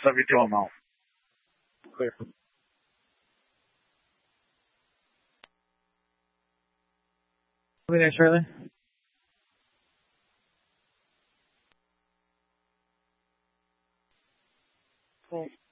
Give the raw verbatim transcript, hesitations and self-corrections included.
seventy-two on mount. Clear. Moving there, Shirley. Good.